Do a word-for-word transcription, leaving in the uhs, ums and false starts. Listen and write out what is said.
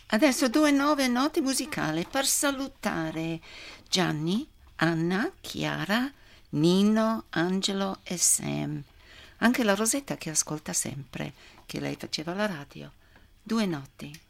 Adesso due nuove note musicali per salutare Gianni, Anna, Chiara, Nino, Angelo e Sam. Anche la Rosetta che ascolta sempre, che lei faceva la radio. Due notti.